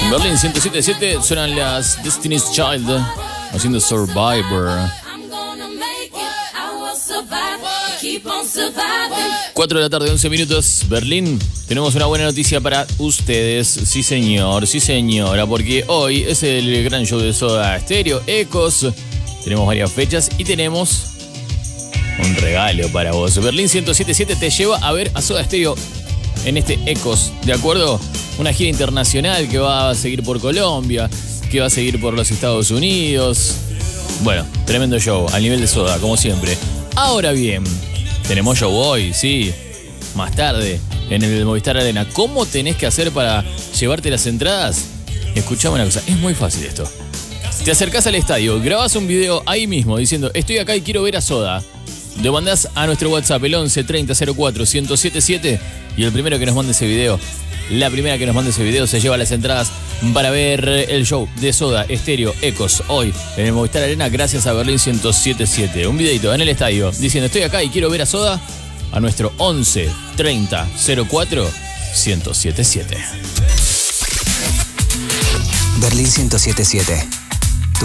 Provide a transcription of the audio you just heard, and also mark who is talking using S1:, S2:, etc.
S1: Berlín 107.7 suenan las Destiny's Child haciendo Survivor. 4 de la tarde, 11 minutos, Berlín. Tenemos una buena noticia para ustedes. Sí, señor, sí, señora, porque hoy es el gran show de Soda Stereo, Ecos. Tenemos varias fechas y tenemos un regalo para vos. Berlín 107.7 te lleva a ver a Soda Stereo en este Ecos, ¿de acuerdo? Una gira internacional que va a seguir por Colombia, que va a seguir por los Estados Unidos. Bueno, tremendo show, al nivel de Soda, como siempre. Ahora bien, tenemos show hoy, sí, más tarde, en el Movistar Arena. ¿Cómo tenés que hacer para llevarte las entradas? Escuchame una cosa, es muy fácil esto. Te acercás al estadio, grabás un video ahí mismo diciendo estoy acá y quiero ver a Soda. Lo mandás a nuestro WhatsApp, el 11 30 04 1077, y el primero que nos mande ese video, la primera que nos mande ese video se lleva las entradas para ver el show de Soda Stereo Ecos hoy en el Movistar Arena gracias a Berlín 107.7. Un videito en el estadio diciendo estoy acá y quiero ver a Soda a nuestro 11 30 04 1077.
S2: Berlín 107.7.